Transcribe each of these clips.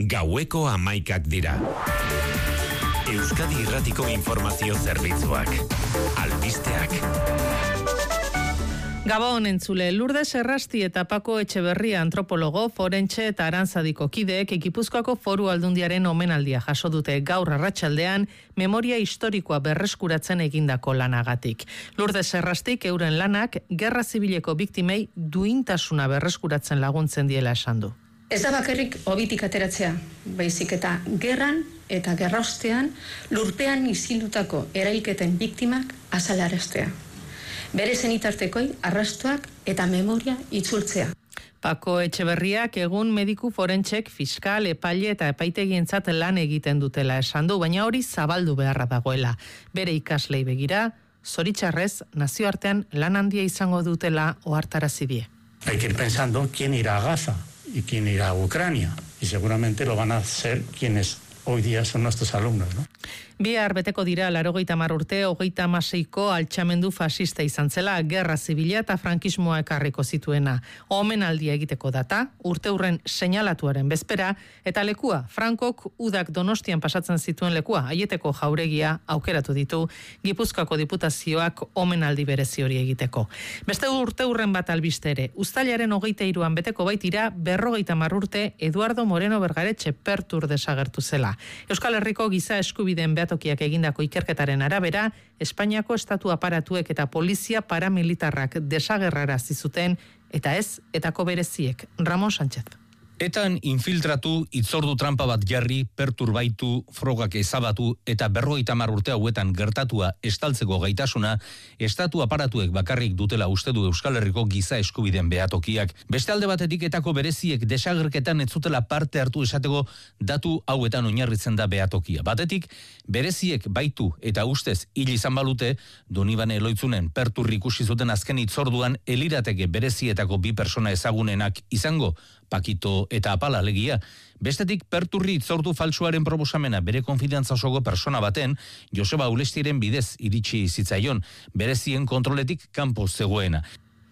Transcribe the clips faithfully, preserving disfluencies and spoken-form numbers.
Gaueko hamaikak dira. Euskadi Irratiko Informazio Zerbitzuak. Albisteak. Gabon entzule, Lourdes Errasti eta Pako Etxeberria antropologo, forentxe eta arantzadiko kideek Gipuzkoako Foru Aldundiaren omenaldia jaso dute gaur arratsaldean memoria historikoa berreskuratzen egindako lanagatik. Lourdes Errastik euren lanak gerra zibileko biktimei duintasuna berreskuratzen laguntzen diela esan du. Ez da bakarrik hobitik ateratzea, baizik eta gerran eta gerraostean lurpean izildutako erailketen biktimak azalaraztea. Bere zenitartekoi arrastuak eta memoria itzultzea. Pako Etxeberriak egun mediku forentxek, fiskal, epaile eta epaitegientzat lan egiten dutela esan du, baina hori zabaldu beharra dagoela. Bere ikaslei begira, zoritxarrez, nazioartean lan handia izango dutela ohartarazi die. Hay que ir pensando quién irá a Gaza y quién irá a Ucrania, y seguramente lo van a hacer quienes hoy día son nuestros alumnos, ¿no? Bihar beteko dira laurogeita hamar urte, hogeita hamaseiko altxamendu fasista izan zela, gerra zibila eta frankismoa ekarriko zituena. Omenaldia egiteko data, urteurren seinalatuaren bezpera, eta lekua, Frankok udak Donostian pasatzen zituen lekua, Aieteko jauregia aukeratu ditu, Gipuzkoako diputazioak omenaldi berezi hori egiteko. Beste urteurren bat albiste ere, uztailaren hogeita hiruan beteko baitira, berrogeita hamar urte, Eduardo Moreno Bergaretxe Pertur desagertu zela. Euskal Herriko giza eskubideen tokiak egindako ikerketaren arabera, Espainiako estatu aparatuek eta polizia paramilitarrak desagerrarazi zuten, eta ez, etako bereziek. Ramon Sánchez. Etan infiltratu, itzordu trampa bat jarri, perturbaitu, frogak ezabatu eta berrogeita hamar urte hauetan gertatua estaltzeko gaitasuna, estatu aparatuek bakarrik dutela uste du Euskal Herriko giza eskubideen behatokiak. Beste alde batetik etako bereziek desagerketan ez zutela parte hartu esateko datu hauetan oinarritzen da behatokia. Batetik, bereziek baitu eta ustez hil izan balute, Donibane Eloitzunen perturri ikusi zuten azken itzorduan elirateke berezietako bi persona ezagunenak izango, Pakito eta Apala alegia. Bestetik perturri itzordu faltsuaren proposamena bere konfidantza osoko persona baten, Joseba Ulestiren bidez iritsi zitzaion, berezien kontroletik kanpo zegoena.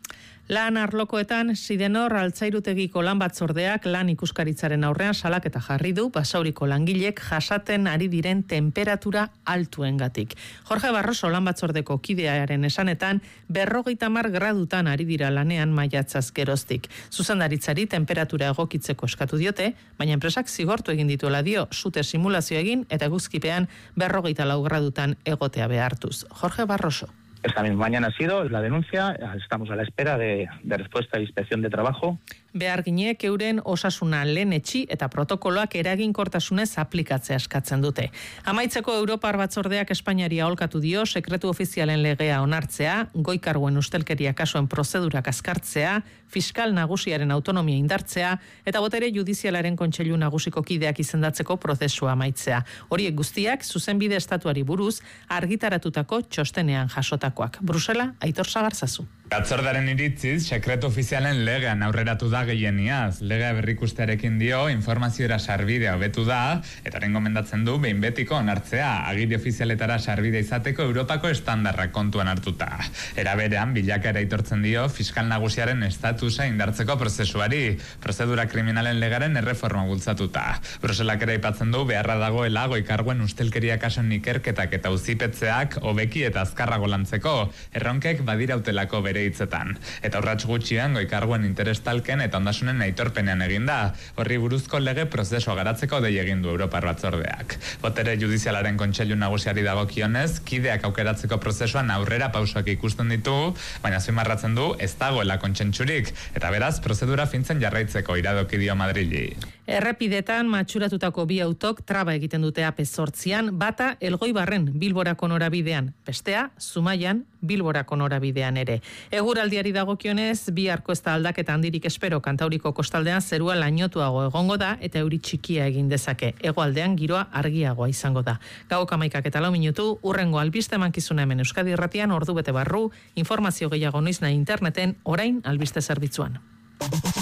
Lan arlokoetan, Sidenor altzairutegiko lan batzordeak lan ikuskaritzaren aurrean salaketa jarri du Basauriko langilek jasaten ari diren temperatura altuengatik. Jorge Barroso lan batzordeko kidearen esanetan, berrogeita hamar gradutan ari dira lanean maiatzaz geroztik. Zuzendaritzari temperatura egokitzeko eskatu diote, baina enpresak zigortu egin dituela dio, sute simulazio egin eta eguzkipean berrogeita lau gradutan egotea behartuz. Jorge Barroso. Esta misma mañana ha sido la denuncia, estamos a la espera de, de respuesta de inspección de trabajo. Beharginek euren osasuna lehenetsi eta protokoloak eraginkortasunez aplikatzea eskatzen dute. Amaitzeko Europar batzordeak Espainiari aholkatu dio sekretu ofizialen legea onartzea, goikarguen ustelkeria kasuen prozedurak azkartzea, fiskal nagusiaren autonomia indartzea eta botere judizialaren kontseilu nagusiko kideak izendatzeko prozesua amaitzea. Horiek guztiak zuzenbide estatuari buruz argitaratutako txostenean jasotakoak. Brusela, Aitor Sagarzazu. Batzordaren iritziz, sekretu ofizialen legean aurreratu da gehieniaz. Legea berrikustearekin dio, informazioera sarbidea hobetu da, eta horren gomendatzen du behin betiko onartzea, agiri ofizialetara sarbidea izateko Europako estandarrak kontuan hartuta. Era berean, bilakaera aitortzen dio, fiskal nagusiaren estatusa indartzeko prozesuari, prozedura kriminalen legaren erreforma bultzatuta. Bruselak ere aipatzen du, beharra dagoela goikarguen ustelkeria kason ikerketak eta uzipetzeak hobeki eta azkarrago lantzeko, erronkek badirautelako bere hitzetan. Eta urrats gutxian goikarguen interestalken eta ondasunen aitorpenean eginda. Horri buruzko lege prozesua garatzeko dei egin du Europar batzordeak. Botere judizialaren kontseilu nagusiari dagokionez, kideak aukeratzeko prozesuan aurrera pausoak ikusten ditu, baina azpimarratzen du ez dagoela kontsentsurik, eta beraz prozedura fintzen jarraitzeko iradoki dio Madrili. Errepidetan matxuratutako bi autok traba egiten dute A P zortzian, bata Elgoibarren Bilborako norabidean, bestea Zumaian Bilborako norabidean ere. Eguraldiari dagokionez, biharko ez da aldaketa handirik espero Kantauriko kostaldean zerua lainotuago egongo da eta euri txikia egin dezake. Hegoaldean giroa argiagoa izango da. Gauko hamaikak eta lau minutu, urrengo albiste emankizuna hemen Euskadi Irratian ordu bete barru, informazio gehiago noiz nahi interneten, orain albiste zerbitzuan.